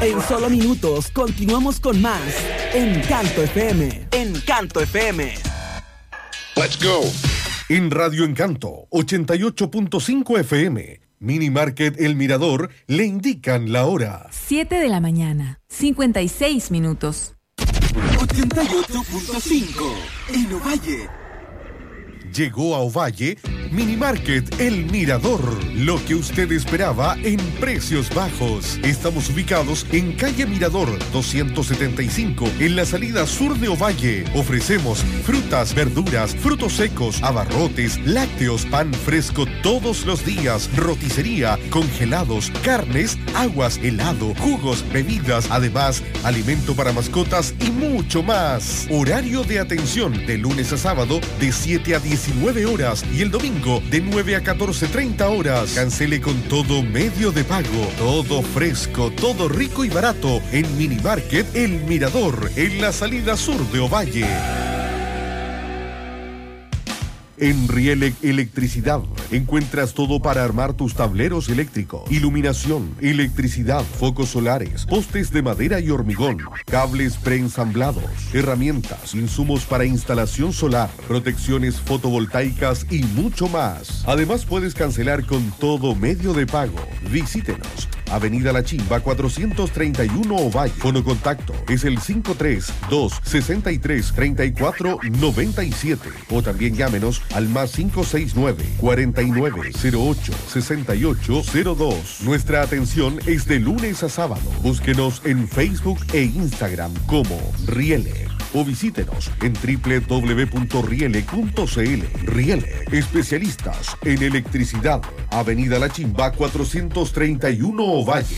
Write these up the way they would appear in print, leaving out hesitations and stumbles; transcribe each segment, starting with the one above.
En solo minutos continuamos con más Encanto FM. Encanto FM. Let's go. En Radio Encanto 88.5 FM, Mini Market El Mirador le indican la hora. 7 de la mañana, 56 minutos. 88.5 en Ovalle. Llegó a Ovalle Mini Market El Mirador. Lo que usted esperaba en precios bajos. Estamos ubicados en calle Mirador 275, en la salida sur de Ovalle. Ofrecemos frutas, verduras, frutos secos, abarrotes, lácteos, pan fresco todos los días, roticería, congelados, carnes, aguas, helado, jugos, bebidas, además alimento para mascotas y mucho más. Horario de atención de lunes a sábado de 7 a 19 horas y el domingo de 9 a 14:30 horas. Cancele con todo medio de pago. Todo fresco, todo rico y barato en Mini Market El Mirador, en la salida sur de Ovalle. En Rielec Electricidad encuentras todo para armar tus tableros eléctricos, iluminación, electricidad, focos solares, postes de madera y hormigón, cables preensamblados, herramientas, insumos para instalación solar, protecciones fotovoltaicas y mucho más. Además puedes cancelar con todo medio de pago. Visítenos. Avenida La Chimba 431 Ovalle. Fono contacto es el 532-63-3497 o también llámenos al más 569-4908-6802. Nuestra atención es de lunes a sábado. Búsquenos en Facebook e Instagram como Rielec o visítenos en www.rielec.cl. Rielec, especialistas en electricidad. Avenida La Chimba 431 Ovalle.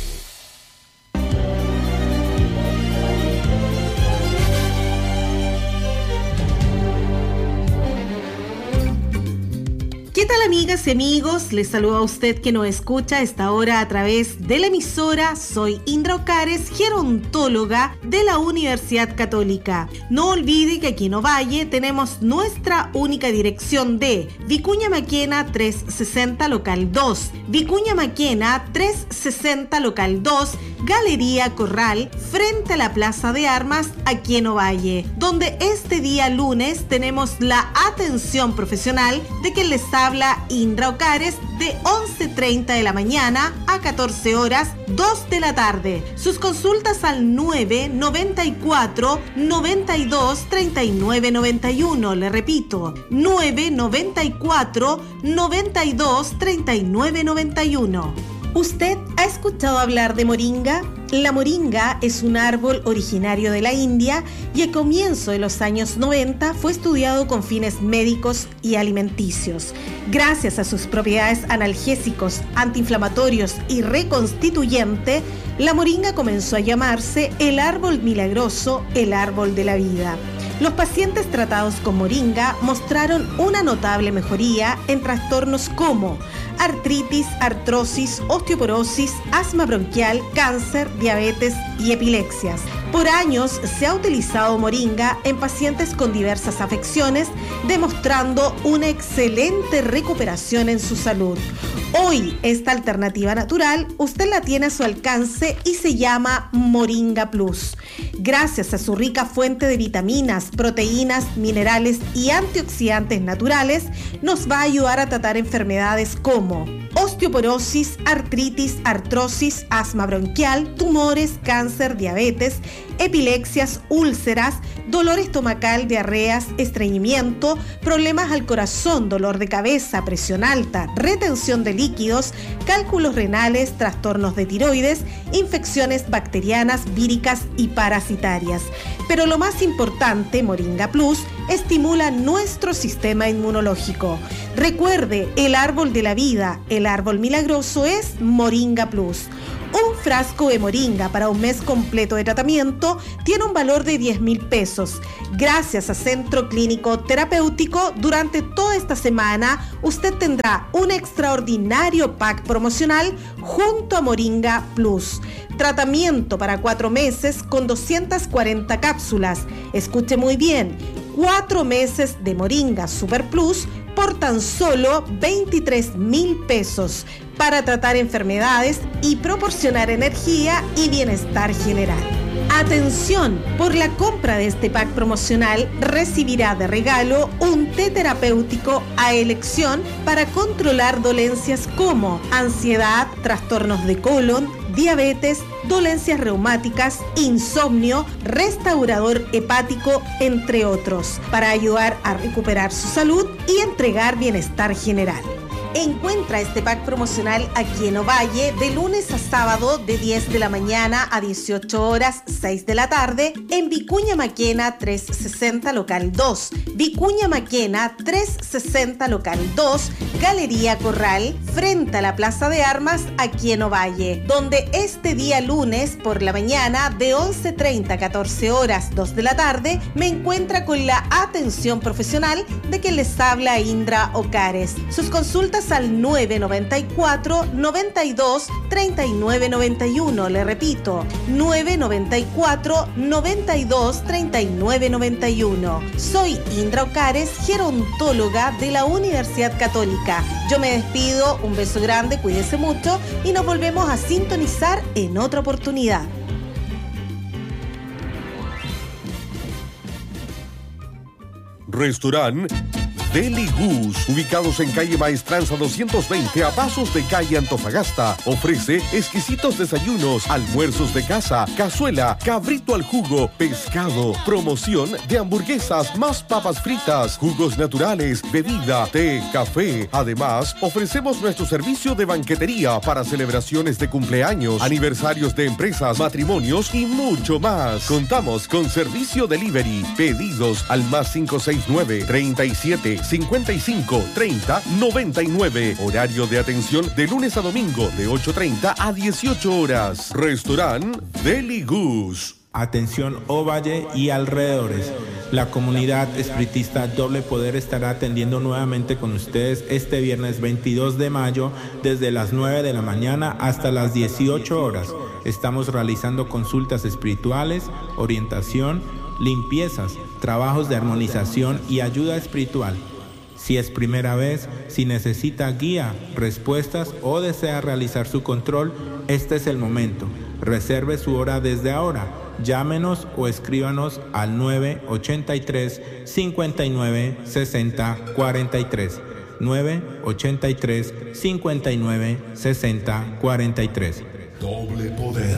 ¿Qué tal, amigas y amigos? Les saludo a usted que nos escucha a esta hora a través de la emisora. Soy Indra Ocares, gerontóloga de la Universidad Católica. No olvide que aquí en Ovalle tenemos nuestra única dirección de Vicuña Maquena 360 local 2, Vicuña Maquena 360 local 2, Galería Corral, frente a la Plaza de Armas aquí en Ovalle, donde este día lunes tenemos la atención profesional de quien les habla Indra Ocares de 11:30 de la mañana a 14 horas, 2 de la tarde. Sus consultas al 994 92 39 91. Le repito, 994 92 39 91. ¿Usted ha escuchado hablar de moringa? La moringa es un árbol originario de la India y a comienzo de los años 90 fue estudiado con fines médicos y alimenticios. Gracias a sus propiedades analgésicos, antiinflamatorios y reconstituyente, la moringa comenzó a llamarse el árbol milagroso, el árbol de la vida. Los pacientes tratados con moringa mostraron una notable mejoría en trastornos como artritis, artrosis, osteoporosis, asma bronquial, cáncer, diabetes y epilepsias. Por años se ha utilizado moringa en pacientes con diversas afecciones, demostrando una excelente recuperación en su salud. Hoy, esta alternativa natural, usted la tiene a su alcance y se llama Moringa Plus. Gracias a su rica fuente de vitaminas, proteínas, minerales y antioxidantes naturales, nos va a ayudar a tratar enfermedades como osteoporosis, artritis, artrosis, asma bronquial, tumores, cáncer, diabetes, epilepsias, úlceras, dolor estomacal, diarreas, estreñimiento, problemas al corazón, dolor de cabeza, presión alta, retención de líquidos, cálculos renales, trastornos de tiroides, infecciones bacterianas, víricas y parasitarias. Pero lo más importante, Moringa Plus estimula nuestro sistema inmunológico. Recuerde, el árbol de la vida, el árbol milagroso es Moringa Plus. Un frasco de moringa para un mes completo de tratamiento tiene un valor de 10.000 pesos. Gracias a Centro Clínico Terapéutico, durante toda esta semana usted tendrá un extraordinario pack promocional junto a Moringa Plus. Tratamiento para 4 meses con 240 cápsulas. Escuche muy bien, 4 meses de Moringa Super Plus por tan solo 23,000 pesos para tratar enfermedades y proporcionar energía y bienestar general. Atención, por la compra de este pack promocional recibirá de regalo un té terapéutico a elección para controlar dolencias como ansiedad, trastornos de colon, diabetes, dolencias reumáticas, insomnio, restaurador hepático, entre otros, para ayudar a recuperar su salud y entregar bienestar general. Encuentra este pack promocional aquí en Ovalle de lunes a sábado de 10 de la mañana a 18 horas 6 de la tarde en Vicuña Maquena 360 local 2, Vicuña Maquena 360 local 2, Galería Corral, frente a la Plaza de Armas aquí en Ovalle, donde este día lunes por la mañana de 11:30 a 14 horas 2 de la tarde me encuentra con la atención profesional de quien les habla Indra Ocares. Sus consultas al 994 92 39 91. Le repito, 994 92 39 91. Soy Indra Ocares, gerontóloga de la Universidad Católica. Yo me despido, un beso grande, cuídense mucho y nos volvemos a sintonizar en otra oportunidad. Restaurant Deli Gus, ubicados en calle Maestranza 220 a pasos de calle Antofagasta, ofrece exquisitos desayunos, almuerzos de casa, cazuela, cabrito al jugo, pescado, promoción de hamburguesas más papas fritas, jugos naturales, bebida, té, café. Además, ofrecemos nuestro servicio de banquetería para celebraciones de cumpleaños, aniversarios de empresas, matrimonios y mucho más. Contamos con servicio delivery. Pedidos al más 569 37 55 30 99. Horario de atención de lunes a domingo de 8:30 a 18 horas. Restaurant Deli Gus. Atención Ovalle y alrededores. La comunidad espiritista Doble Poder estará atendiendo nuevamente con ustedes este viernes 22 de mayo desde las 9 de la mañana hasta las 18 horas. Estamos realizando consultas espirituales, orientación, limpiezas, trabajos de armonización y ayuda espiritual. Si es primera vez, si necesita guía, respuestas o desea realizar su control, este es el momento. Reserve su hora desde ahora. Llámenos o escríbanos al 983 59 60 43. 983 59 60 43. Doble Poder.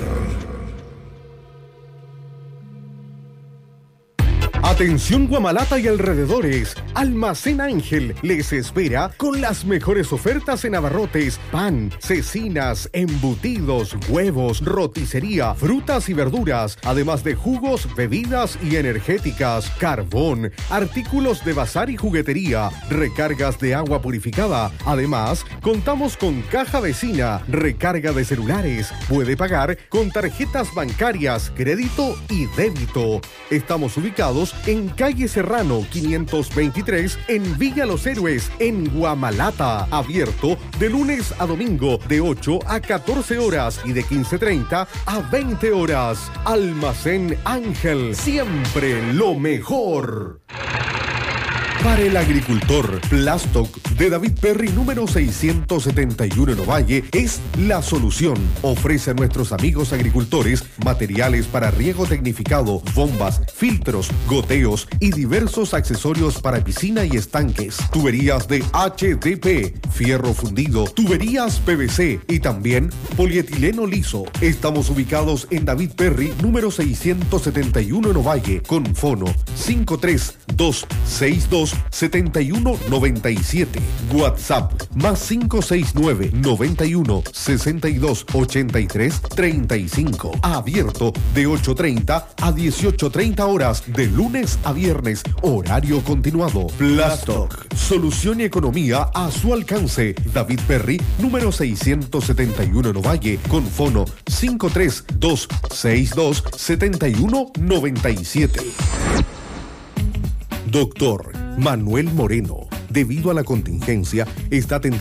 Atención Guamalata y alrededores, Almacén Ángel les espera con las mejores ofertas en abarrotes, pan, cecinas, embutidos, huevos, roticería, frutas y verduras, además de jugos, bebidas y energéticas, carbón, artículos de bazar y juguetería, recargas de agua purificada. Además, contamos con caja vecina, recarga de celulares, puede pagar con tarjetas bancarias, crédito y débito. Estamos ubicados en calle Serrano 523 en Villa Los Héroes, en Guamalata. Abierto de lunes a domingo de 8 a 14 horas y de 15:30 a 20 horas. Almacén Ángel, siempre lo mejor. Para el agricultor, Plastoc de David Perry número 671 en Ovalle es la solución. Ofrece a nuestros amigos agricultores materiales para riego tecnificado, bombas, filtros, goteos y diversos accesorios para piscina y estanques. Tuberías de HDP, fierro fundido, tuberías PVC y también polietileno liso. Estamos ubicados en David Perry número 671 en Ovalle con fono 532627197. WhatsApp más 569 91 62 83 35. Abierto de 8:30 a 18:30 horas de lunes a viernes. Horario continuado. Plastoc, solución y economía a su alcance. David Perry número 671 en Ovalle con fono 53262 7197. Doctor Manuel Moreno, debido a la contingencia, está atendiendo